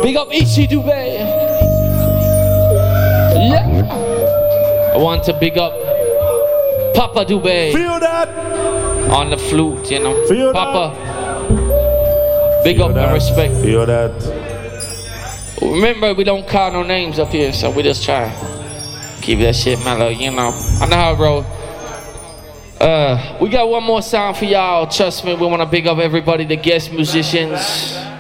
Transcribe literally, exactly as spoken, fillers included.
Big up Ishi Dubé. Yeah. I want to big up Papa Dubé. Feel that? On the flute, you know. Feel Papa. That? Big Feel up that. and respect. Feel that? Remember, we don't call no names up here, so we just try keep that shit mellow, you know. I know how, bro. Uh, we got one more song for y'all. Trust me, we want to big up everybody, the guest musicians.